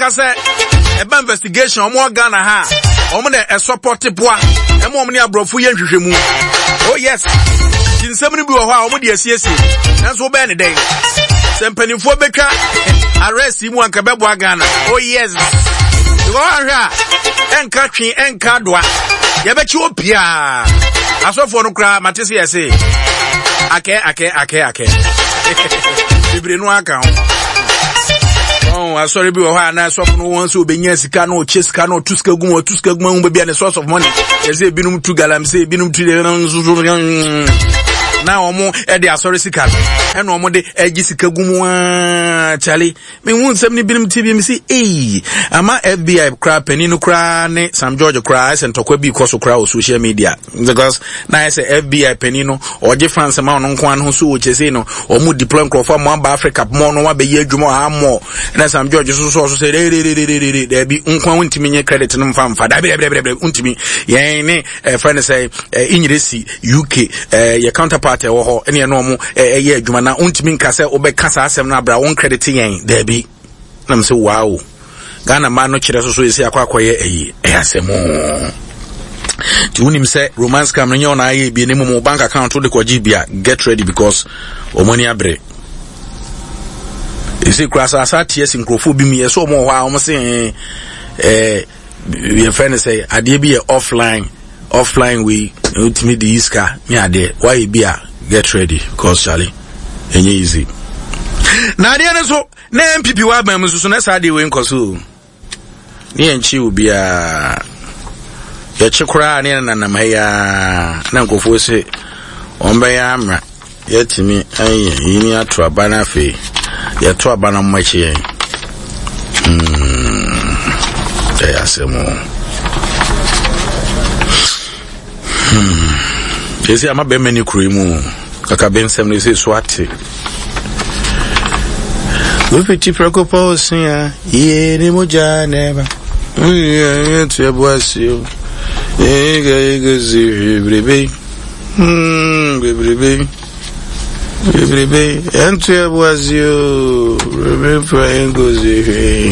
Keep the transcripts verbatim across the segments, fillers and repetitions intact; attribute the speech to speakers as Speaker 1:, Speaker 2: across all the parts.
Speaker 1: ka say eba investigation omo Ghana ha omo na e support boa e mo omo ne abrofo ye nhwehwemu. Oh yes, tinsem ni bi wo ho a omo de asiesie nanso wo be ne den sempanifo beka arrest mu anka beboa Ghana. Oh yes, go ahwa enka twen enka doa ye be chi opia asofo no kra matese yese ake ake ake ake bibre no aka ho. Oh, I sorry be wa na asofo no won so obenya sika no chesika no tuska gum o tuska gum be bia the source of money yese binum tu galam say binum tu na omo e de asori sika e no omo de agi sika gum a chale me hu nsem ni binum T V me say eh ama F B I kra pani no kra ne Sam George kra se ntokwa bi koso kra o social media because na say F B I pani no oje France ma no nko an ho so o chese no omo deploy crofo mo amba Africa mo no wa be ye adwuma ha mo na Sam George so so so say re re re re da bi nko wontimi nye credit no mfa mfa da bi bi bi wontimi yen ne friend say Inyiresi U K your counterpart e wo ho ene no mo eye adwuma na untimi nka se obeka sa asem na bra won credit yen da bi na mse wow Ghana ma no kire so so esi akwakoye eyi e asemo ti unim se romance cam no nyo na aye bi ne mo bank account de ko gibia get ready because omoni abre isi krasa asati esi nkrofo bi mi yeso mo ho a o se eh your friend say ade bi e offline offline we ultimate the iska me ade why be a get ready because Charlie enye easy na ade ne so na M P P wa ban mususu na sa de we nkoso ni enchi obi a ya chekura ne na na maya na nkofo se omba ya amra ya timi ayi yini ato abana fe ya to abana mmachi yen mm ya semo hmm esi ama be mani kruimu kaka ben sem ne se swati Ufiti preocupa sia ye ni moja neba ye tueboasio ega ega zi brebe hmm brebe brebe entu eboasio brebe frango zi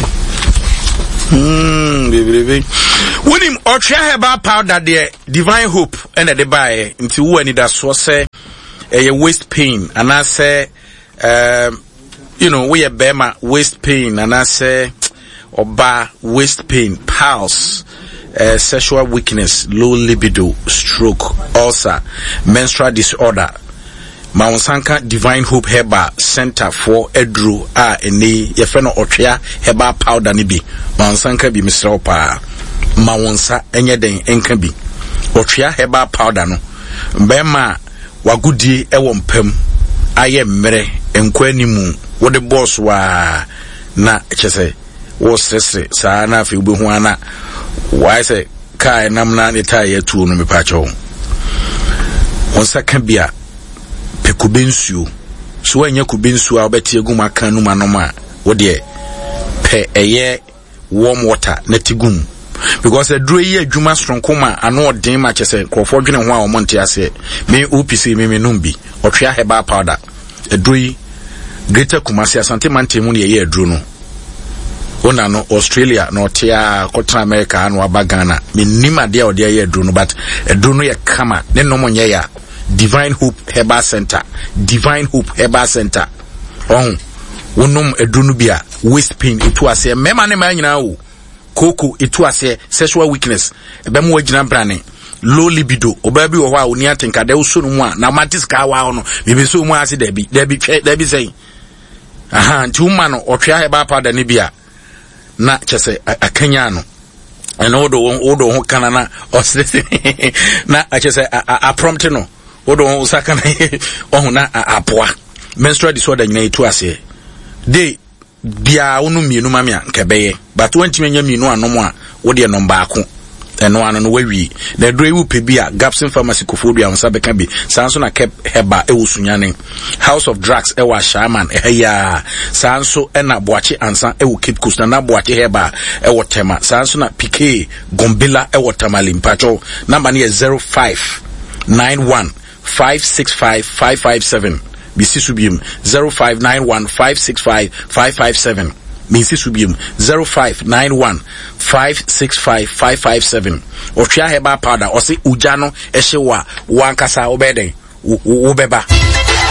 Speaker 1: hmm brebe Winim Otria Herbal Powder there Divine Hope and the buy into who any that so say a waist pain and I say um you know we a bema waist pain and I say oba waist pain pulse uh, sexual weakness low libido stroke ulcer menstrual disorder Mawansanka Divine Hope Herbal Center for Edru a eni ye fe no Otria Herbal Powder ni bi Mawansanka bi misra pa Mawonsa enye den enka bi Otria Herbal Powder no bema wagudie ewo mpam aye mmere enkwa nimu wo de boss wa na chese wo sese sa na afi obehu ana why say kai nam na ne ta ye tuo no mepacho wonsa ka bia pekubensuo so anya kubensuo a obeti egum aka nu manoma wo de pe eye warm water na tigum because a dro ye adwuma stronkoma ano odin ma chese krofo dwene ho a omonte ase me O P C me me numbi Otria Herbal Powder a dro Greater Kumasi Asante Mantemu ne ye adro no ona no Australia no tia Kotra America anu abagana me nima dia ode ye adro no but adro no ye kama ne no monye ya Divine Hope Herbal Center Divine Hope Herbal Center oh wonum adro no bia waist pain etu ase mema ne ma nyina o koko etu ase sexual weakness ebemu agina brane low libido obabi wo wa oni atenka de uso no mu a na matis ka wa no bibi so mu ase da bi da bi da bi sei aha nti umma no Otria Herbal Powder ne bia na chese akanya no eno odo odo ho kana na osese na chese a prompt no odo ho saka na ohun na apoa menstrual disorder nyina etu ase de bia wonu mienu mamia nkebeye but wonti menya mienu anomo a wo de number ako eno ano no wawi na dro ewu pebia Gapsin Pharmacy Kofodua wonsa beka bi sanso na Kep Heba ewu sunyane House of Drugs ewa Shaman eya sanso ena boache ansa ewu Cape Coast na boache Heba ewo Tema sanso na P K Gombila ewo Tamale mpacho number ni zero five nine one five six five five five seven Bisisubim zero five nine one five six five five five seven minsi subium zero five nine one five six five five five seven. Otria herbal powder or say ujano eshewa wankasa obeden ubeba.